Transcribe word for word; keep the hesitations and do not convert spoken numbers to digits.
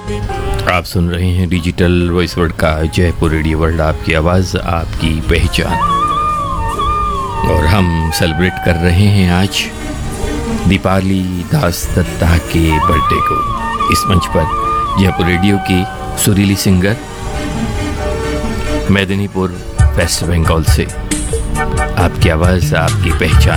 आप सुन रहे हैं डिजिटल वॉइस वर्ल्ड का जयपुर रेडियो वर्ल्ड, आपकी आवाज़ आपकी पहचान। और हम सेलिब्रेट कर रहे हैं आज दीपाली दास दत्ता के बर्थडे को। इस मंच पर जयपुर रेडियो की सुरीली सिंगर मेदिनीपुर वेस्ट बंगाल से आपकी आवाज़ आपकी पहचान